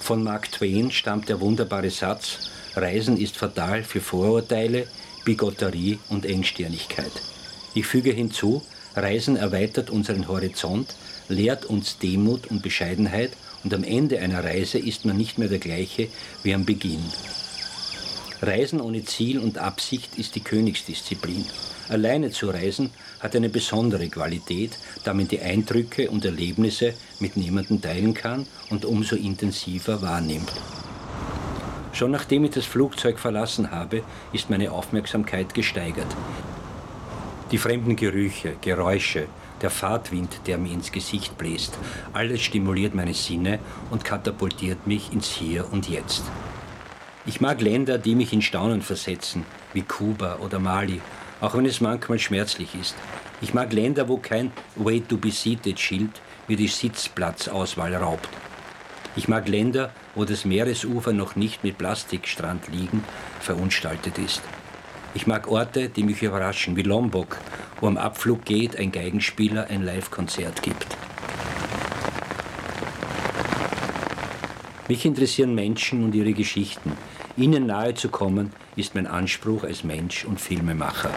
Von Mark Twain stammt der wunderbare Satz: Reisen ist fatal für Vorurteile, Bigotterie und Engstirnigkeit. Ich füge hinzu, Reisen erweitert unseren Horizont, lehrt uns Demut und Bescheidenheit und am Ende einer Reise ist man nicht mehr der gleiche wie am Beginn. Reisen ohne Ziel und Absicht ist die Königsdisziplin. Alleine zu reisen hat eine besondere Qualität, da man die Eindrücke und Erlebnisse mit niemandem teilen kann und umso intensiver wahrnimmt. Schon nachdem ich das Flugzeug verlassen habe, ist meine Aufmerksamkeit gesteigert. Die fremden Gerüche, Geräusche, der Fahrtwind, der mir ins Gesicht bläst, alles stimuliert meine Sinne und katapultiert mich ins Hier und Jetzt. Ich mag Länder, die mich in Staunen versetzen, wie Kuba oder Mali, auch wenn es manchmal schmerzlich ist. Ich mag Länder, wo kein Way to be seated Schild mir die Sitzplatzauswahl raubt. Ich mag Länder, wo das Meeresufer noch nicht mit Plastikstrand liegen verunstaltet ist. Ich mag Orte, die mich überraschen, wie Lombok, wo am Abfluggate ein Geigenspieler ein Live-Konzert gibt. Mich interessieren Menschen und ihre Geschichten. Ihnen nahe zu kommen, ist mein Anspruch als Mensch und Filmemacher.